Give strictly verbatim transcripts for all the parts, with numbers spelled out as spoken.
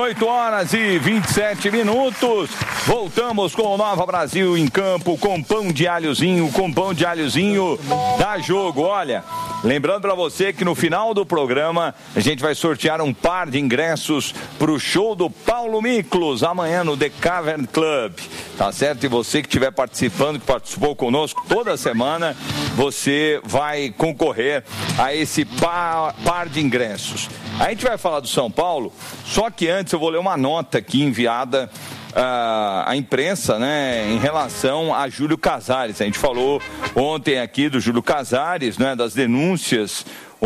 oito horas e vinte e sete minutos. Voltamos com o Nova Brasil em campo, com pão de alhozinho, com pão de alhozinho dá jogo. Olha, lembrando para você que no final do programa a gente vai sortear um par de ingressos para o show do Paulo Miklos amanhã no The Cavern Club. Tá certo? E você que estiver participando, que participou conosco toda semana, você vai concorrer a esse par, par de ingressos. A gente vai falar do São Paulo, só que antes eu vou ler uma nota aqui enviada uh, à imprensa, né, em relação a Júlio Casares. A gente falou ontem aqui do Júlio Casares, né, das denúncias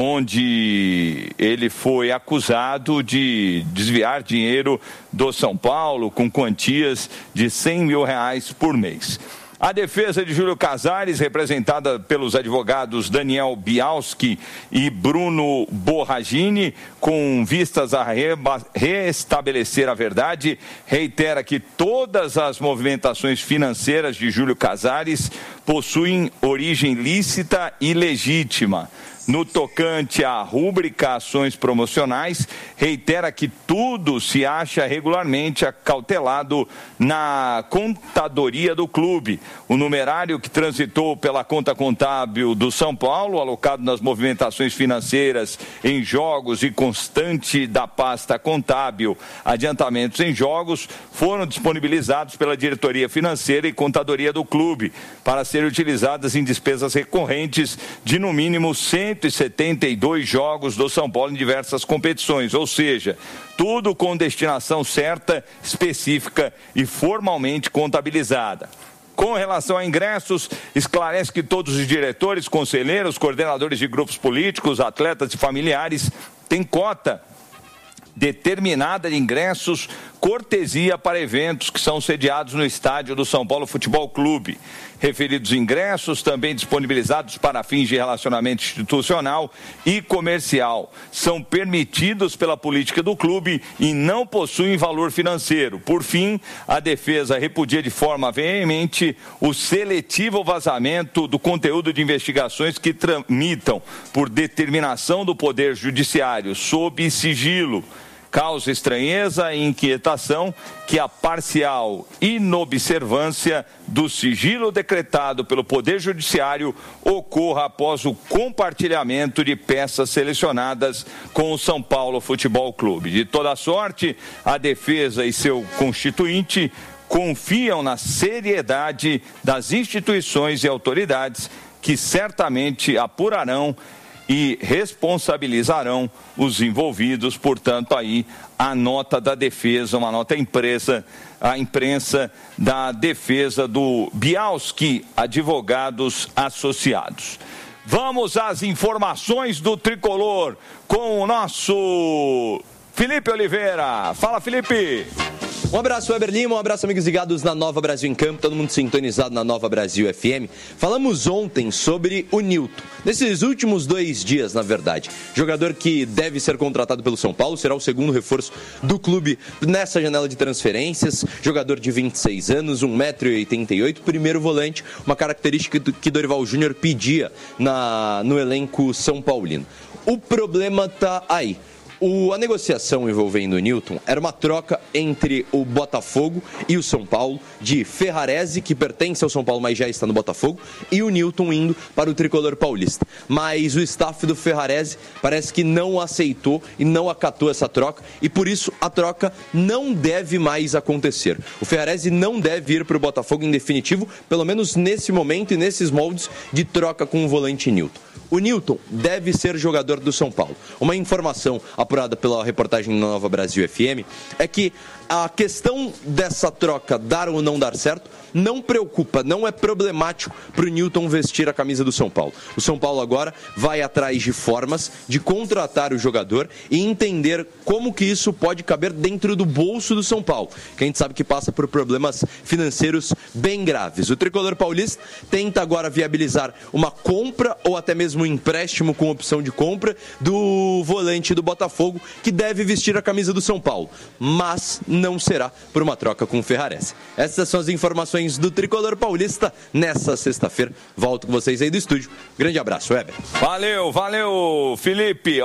onde ele foi acusado de desviar dinheiro do São Paulo com quantias de cem mil reais por mês. A defesa de Júlio Casares, representada pelos advogados Daniel Bialski e Bruno Borragini, com vistas a reba- restabelecer a verdade, reitera que todas as movimentações financeiras de Júlio Casares possuem origem lícita e legítima. No tocante à rúbrica ações promocionais, reitera que tudo se acha regularmente acautelado na contadoria do clube. O numerário que transitou pela conta contábil do São Paulo, alocado nas movimentações financeiras em jogos e constante da pasta contábil adiantamentos em jogos, foram disponibilizados pela diretoria financeira e contadoria do clube para serem utilizadas em despesas recorrentes de no mínimo cento e setenta e dois jogos do São Paulo em diversas competições, ou seja, tudo com destinação certa, específica e formalmente contabilizada. Com relação a ingressos, esclarece que todos os diretores, conselheiros, coordenadores de grupos políticos, atletas e familiares têm cota determinada de ingressos, cortesia para eventos que são sediados no estádio do São Paulo Futebol Clube. Referidos ingressos, também disponibilizados para fins de relacionamento institucional e comercial, são permitidos pela política do clube e não possuem valor financeiro. Por fim, a defesa repudia de forma veemente o seletivo vazamento do conteúdo de investigações que tramitam por determinação do Poder Judiciário sob sigilo. Causa estranheza e inquietação que a parcial inobservância do sigilo decretado pelo Poder Judiciário ocorra após o compartilhamento de peças selecionadas com o São Paulo Futebol Clube. De toda sorte, a defesa e seu constituinte confiam na seriedade das instituições e autoridades que certamente apurarão e responsabilizarão os envolvidos. Portanto, aí a nota da defesa, uma nota impressa, a imprensa da defesa do Bialski, advogados associados. Vamos às informações do Tricolor com o nosso Felipe Oliveira. Fala, Felipe! Um abraço, Weber Lima, um abraço, amigos ligados na Nova Brasil em Campo, todo mundo sintonizado na Nova Brasil F M. Falamos ontem sobre o Nilton, nesses últimos dois dias, na verdade. Jogador que deve ser contratado pelo São Paulo, será o segundo reforço do clube nessa janela de transferências. Jogador de vinte e seis anos, um metro e oitenta e oito, primeiro volante, uma característica que Dorival Júnior pedia na, no elenco São Paulino. O problema tá aí. O, a negociação envolvendo o Nilton era uma troca entre o Botafogo e o São Paulo, de Ferrarese, que pertence ao São Paulo, mas já está no Botafogo, e o Nilton indo para o Tricolor Paulista. Mas o staff do Ferrarese parece que não aceitou e não acatou essa troca, e por isso a troca não deve mais acontecer. O Ferrarese não deve ir para o Botafogo em definitivo, pelo menos nesse momento e nesses moldes de troca com o volante Nilton. O Nilton deve ser jogador do São Paulo. Uma informação apurada pela reportagem da Nova Brasil F M é que a questão dessa troca dar ou não dar certo não preocupa, não é problemático para o Nilton vestir a camisa do São Paulo. O São Paulo agora vai atrás de formas de contratar o jogador e entender como que isso pode caber dentro do bolso do São Paulo, que a gente sabe que passa por problemas financeiros bem graves. O Tricolor Paulista tenta agora viabilizar uma compra ou até mesmo um empréstimo com opção de compra do volante do Botafogo, que deve vestir a camisa do São Paulo, mas não será por uma troca com o Ferrarese. Essas são as informações do Tricolor Paulista nessa sexta-feira. Volto com vocês aí do estúdio. Grande abraço, Weber. Valeu, valeu, Felipe.